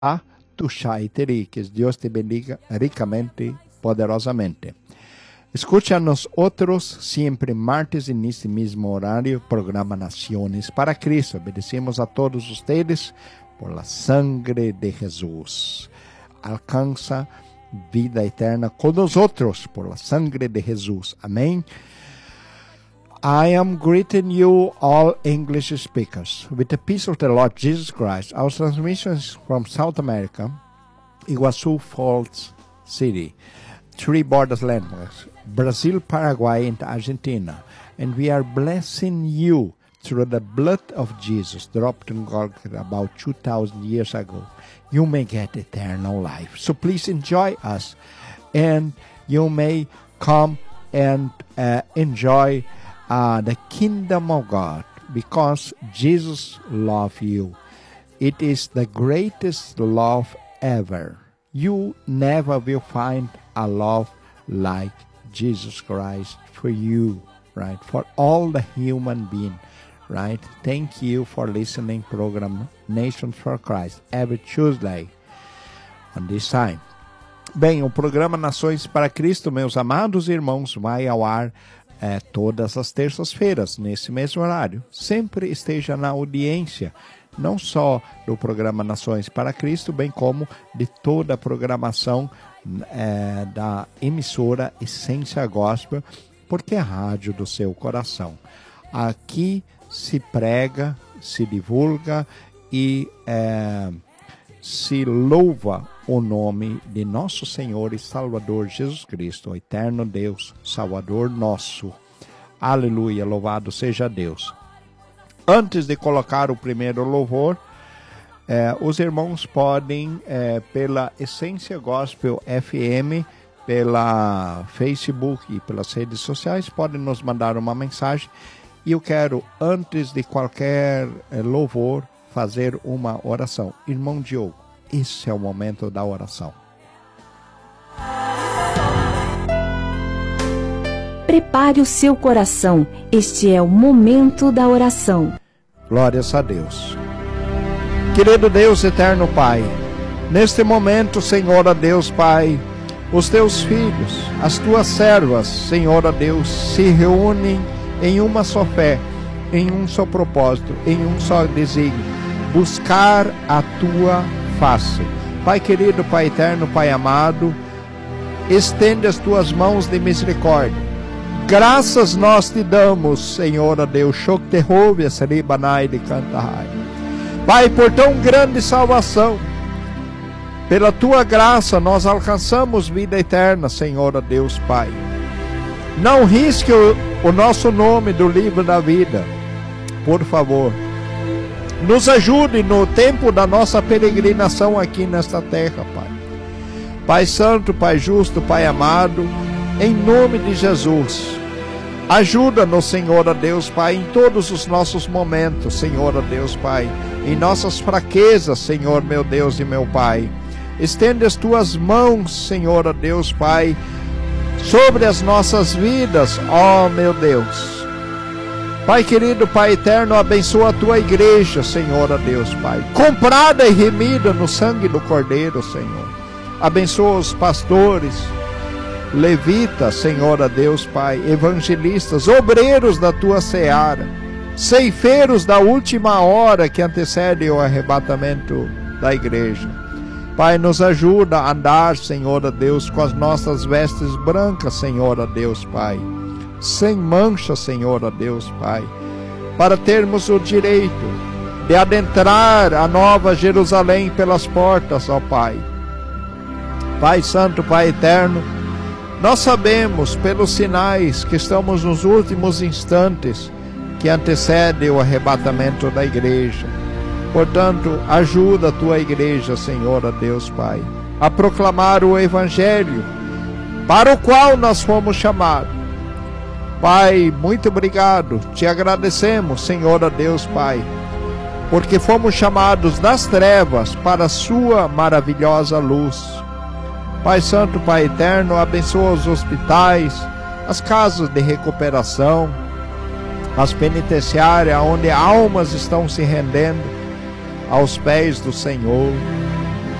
a Tuxaiteri. Que Deus te bendiga ricamente, poderosamente. Escucha a nosotros siempre martes en este mismo horario, programa Naciones para Cristo. Obedecemos a todos ustedes por la sangre de Jesús. Alcanza vida eterna con nosotros por la sangre de Jesús. Amén. I am greeting you all English speakers with the peace of the Lord Jesus Christ. Our transmission is from South America, Iguazu Falls City, three borders landmarks, Brazil, Paraguay, and Argentina. And we are blessing you through the blood of Jesus dropped in Golgotha about 2,000 years ago. You may get eternal life. So please enjoy us, and you may come and enjoy the kingdom of God, because Jesus loves you. It is the greatest love ever. You never will find a love like Jesus Christ for you, right? For all the human being, right? Thank you for listening program Nations for Christ every Tuesday on this time. Bem, o programa Nações para Cristo, meus amados irmãos, vai ao ar todas as terças-feiras, nesse mesmo horário. Sempre esteja na audiência, não só do programa Nações para Cristo, bem como de toda a programação da emissora Essência Gospel, porque é a rádio do seu coração. Aqui se prega, se divulga e se louva o nome de nosso Senhor e Salvador Jesus Cristo, o eterno Deus, Salvador nosso. Aleluia, louvado seja Deus. Antes de colocar o primeiro louvor, os irmãos podem, pela Essência Gospel FM, pela Facebook e pelas redes sociais, podem nos mandar uma mensagem. E eu quero, antes de qualquer louvor, fazer uma oração. Irmão Diogo, esse é o momento da oração. Prepare o seu coração. Este é o momento da oração. Glórias a Deus. Querido Deus, eterno Pai, neste momento, Senhor a Deus, Pai, os teus filhos, as tuas servas, Senhor a Deus, se reúnem em uma só fé, em um só propósito, em um só desígnio, buscar a tua face. Pai querido, Pai eterno, Pai amado, estende as tuas mãos de misericórdia. Graças nós te damos, Senhor a Deus, Pai, por tão grande salvação. Pela tua graça nós alcançamos vida eterna, Senhor a Deus, Pai. Não risque o nosso nome do livro da vida, por favor. Nos ajude no tempo da nossa peregrinação aqui nesta terra, Pai. Pai santo, Pai justo, Pai amado, em nome de Jesus, ajuda-nos, Senhor a Deus, Pai, em todos os nossos momentos, Senhor a Deus, Pai, em nossas fraquezas, Senhor, meu Deus e meu Pai. Estende as tuas mãos, Senhor a Deus, Pai, sobre as nossas vidas, ó meu Deus. Pai querido, Pai eterno, abençoa a tua igreja, Senhor a Deus, Pai, comprada e remida no sangue do Cordeiro, Senhor. Abençoa os pastores, levitas, Senhor a Deus, Pai, evangelistas, obreiros da tua seara, ceifeiros da última hora que antecede o arrebatamento da igreja. Pai, nos ajuda a andar, Senhor a Deus, com as nossas vestes brancas, Senhor a Deus, Pai, sem mancha, Senhor a Deus, Pai, para termos o direito de adentrar a nova Jerusalém pelas portas, ó Pai. Pai santo, Pai eterno, nós sabemos pelos sinais que estamos nos últimos instantes que antecede o arrebatamento da igreja. Portanto, ajuda a tua igreja, Senhor a Deus, Pai, a proclamar o evangelho para o qual nós fomos chamados. Pai, muito obrigado, te agradecemos, Senhor a Deus, Pai, porque fomos chamados das trevas para a sua maravilhosa luz. Pai santo, Pai eterno, abençoa os hospitais, as casas de recuperação, as penitenciárias, onde almas estão se rendendo aos pés do Senhor.